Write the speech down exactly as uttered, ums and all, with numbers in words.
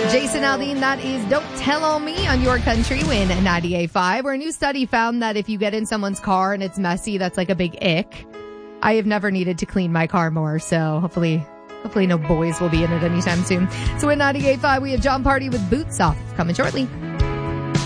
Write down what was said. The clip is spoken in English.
Jason Aldean, that is Don't Tell On Me on Your Country Win ninety-eight point five, where a new study found that if you get in someone's car and it's messy, that's like a big ick. I have never needed to clean my car more, so hopefully, hopefully no boys will be in it anytime soon. So in ninety-eight point five, we have John Party with Boots Off coming shortly.